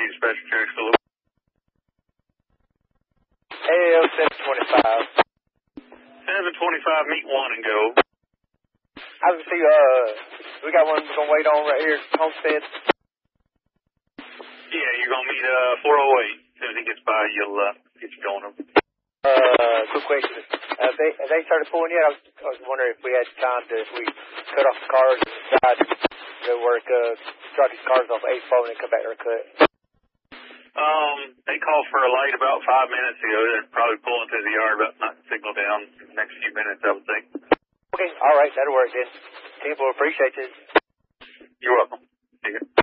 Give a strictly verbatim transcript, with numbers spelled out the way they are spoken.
Special Church for A L seven twenty-five. seven twenty-five, meet one and go. I can see, uh, we got one we're going to wait on right here at Homestead. Yeah, you're going to meet uh, four oh eight. As soon as he gets by, you'll uh, get you going over. Uh, quick question. Have they, have they started pulling yet? I was, I was wondering if we had time to, if we cut off the cars and decide to work, uh, drop these cars off eight four and then come back to our cut. Um, they called for a light about five minutes ago. They're probably pulling through the yard, about not signal down in the next few minutes, I would think. Okay, all right, that'll work then. People appreciate it. You're welcome. See you.